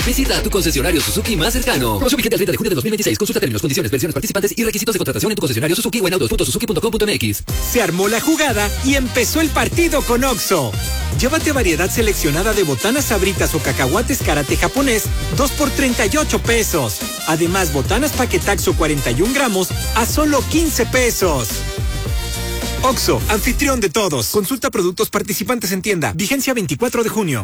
Visita a tu concesionario Suzuki más cercano. Promoción vigente al 30 de junio de 2026. Consulta términos, condiciones, versiones participantes y requisitos de contratación en tu concesionario Suzuki o en autos.suzuki.com.mx. Se armó la jugada y empezó el partido con OXXO. Llévate variedad seleccionada de botanas sabritas o cacahuates karate japonés, 2 por 38 pesos. Además, botanas paquetaxo 41 gramos a solo 15 pesos. OXXO, anfitrión de todos. Consulta productos participantes en tienda. Vigencia 24 de junio.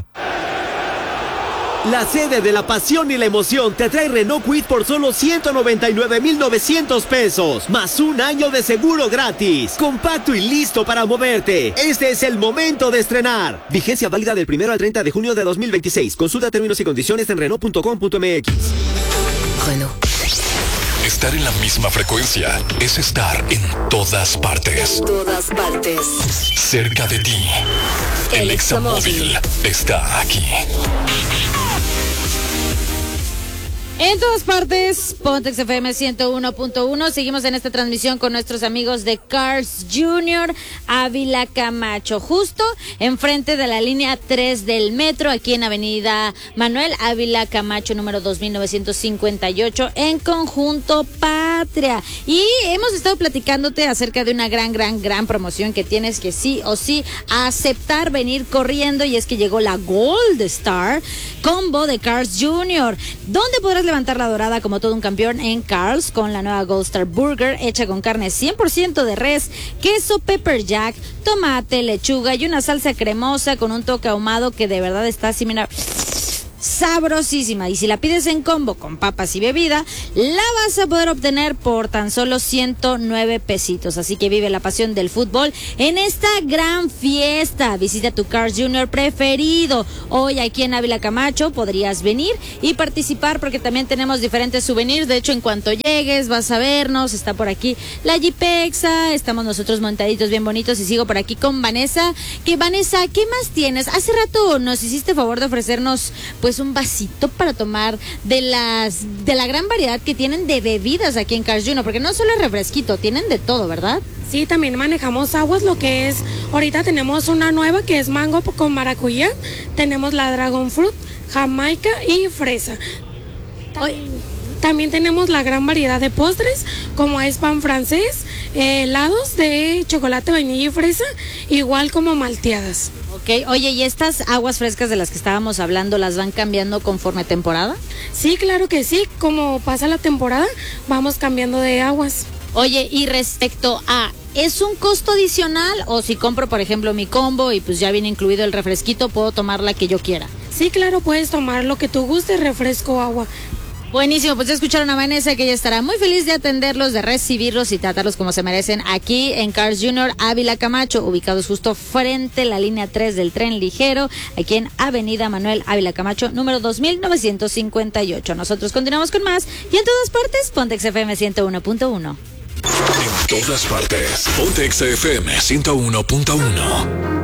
La sede de la pasión y la emoción te trae Renault Kwid por solo 199,900 pesos, más un año de seguro gratis. Compacto y listo para moverte. Este es el momento de estrenar. Vigencia válida del 1 al 30 de junio de 2026. Consulta términos y condiciones en Renault.com.mx. Renault. Estar en la misma frecuencia es estar en todas partes. En todas partes. Cerca de ti. El Examóvil está aquí. En todas partes, Pontex FM 101.1. Seguimos en esta transmisión con nuestros amigos de Cars Junior Ávila Camacho, justo enfrente de la línea 3 del metro, aquí en Avenida Manuel Ávila Camacho, número 2958, en Conjunto Patria. Y hemos estado platicándote acerca de una gran promoción que tienes que sí o sí aceptar venir corriendo, y es que llegó la Gold Star Combo de Cars Junior, donde podrás levantar la dorada como todo un campeón en Cars con la nueva Gold Star Burger hecha con carne 100% de res, queso pepper jack, tomate, lechuga y una salsa cremosa con un toque ahumado que de verdad está así, mira, sabrosísima. Y si la pides en combo con papas y bebida, la vas a poder obtener por tan solo 109 pesitos. Así que vive la pasión del fútbol en esta gran fiesta. Visita tu Cars Junior preferido. Hoy aquí en Ávila Camacho podrías venir y participar, porque también tenemos diferentes souvenirs. De hecho, en cuanto llegues vas a vernos. Está por aquí la Jeepexa, estamos nosotros montaditos bien bonitos, y sigo por aquí con Vanessa. Vanessa, ¿qué más tienes? Hace rato nos hiciste favor de ofrecernos pues un vasito para tomar de la gran variedad que tienen de bebidas aquí en Cars Junior, porque no solo es refresquito, tienen de todo, ¿verdad? Sí, también manejamos aguas, lo que es, ahorita tenemos una nueva que es mango con maracuyá, tenemos la Dragon Fruit, Jamaica y fresa. También tenemos la gran variedad de postres, como es pan francés, helados de chocolate, vainilla y fresa, igual como malteadas. Ok, oye, ¿y estas aguas frescas de las que estábamos hablando las van cambiando conforme temporada? Sí, claro que sí, como pasa la temporada, vamos cambiando de aguas. Oye, y respecto a, ¿es un costo adicional o si compro, por ejemplo, mi combo y pues ya viene incluido el refresquito, puedo tomar la que yo quiera? Sí, claro, puedes tomar lo que tú gustes, refresco o agua. Buenísimo, pues ya escucharon a Vanessa, que ella estará muy feliz de atenderlos, de recibirlos y tratarlos como se merecen aquí en Cars Junior Ávila Camacho, ubicados justo frente a la línea 3 del tren ligero, aquí en Avenida Manuel Ávila Camacho, número 2958. Nosotros continuamos con más, y en todas partes, Pontex FM 101.1. En todas partes, Pontex FM 101.1.